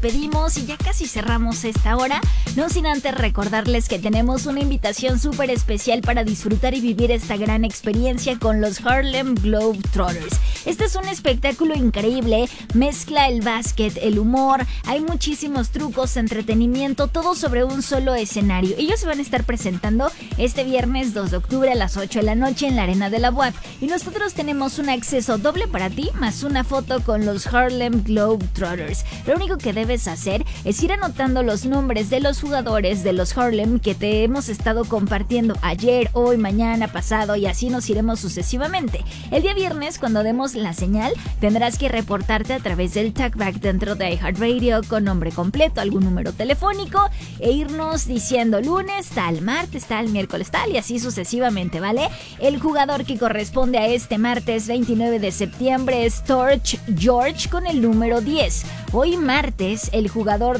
despedimos y ya casi cerramos esta hora, no sin antes recordarles que tenemos una invitación súper especial para disfrutar y vivir esta gran experiencia con los Harlem Globetrotters. Este es un espectáculo increíble, mezcla el básquet, el humor, hay muchísimos trucos, entretenimiento, todo sobre un solo escenario. Ellos se van a estar presentando este viernes 2 de octubre a las 8 de la noche en la Arena de la UAP y nosotros tenemos un acceso doble para ti más una foto con los Harlem Globetrotters. Lo único que debes hacer es ir anotando los nombres de los jugadores de los Harlem que te hemos estado compartiendo ayer, hoy, mañana, pasado y así nos iremos sucesivamente. El día viernes, cuando demos la señal, tendrás que reportarte a través del talkback dentro de iHeartRadio con nombre completo, algún número telefónico e irnos diciendo lunes tal, martes tal, miércoles tal y así sucesivamente, ¿vale? El jugador que corresponde a este martes 29 de septiembre es Torch George con el número 10. Hoy martes, el jugador